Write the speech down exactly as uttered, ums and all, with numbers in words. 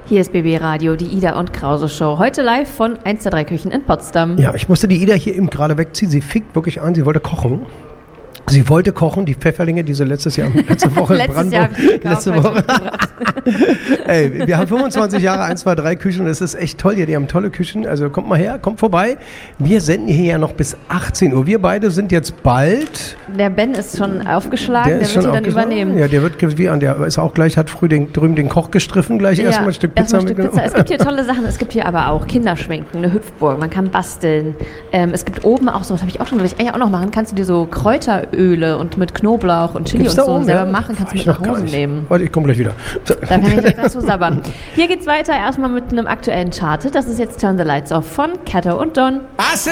Hier ist B B Radio, die Ida und Krause Show. Heute live von eins der drei Küchen in Potsdam. Ja, ich musste die Ida hier eben gerade wegziehen. Sie fickt wirklich an, sie wollte kochen. Sie wollte kochen, die Pfefferlinge, die sie letztes Jahr, letzte Woche in Brandenburg, letzte Woche. Ey, wir haben fünfundzwanzig Jahre eins zwei drei Küchen, das ist echt toll hier, die haben tolle Küchen, also kommt mal her, kommt vorbei. Wir senden hier ja noch bis achtzehn Uhr, wir beide sind jetzt bald... Der Ben ist schon aufgeschlagen, der, der wird sie dann übernehmen. Ja, der wird wie an, der ist auch gleich, hat früh den, drüben den Koch gestriffen, gleich ja, erstmal ein Stück Pizza ein Stück Pizza. Es gibt hier tolle Sachen, es gibt hier aber auch Kinderschminken, eine Hüpfburg, man kann basteln. Ähm, es gibt oben auch so, was habe ich auch schon, will ich eigentlich auch noch machen, kannst du dir so Kräuteröle und mit Knoblauch und Chili Gibt's und so oben, selber ja? machen, kannst du mit nach Hause nehmen. Warte, ich komme gleich wieder. Da kann ich gleich was zu sabbern. Hier geht's weiter erstmal mit einem aktuellen Charted. Das ist jetzt Turn the Lights Off von Kato und Don.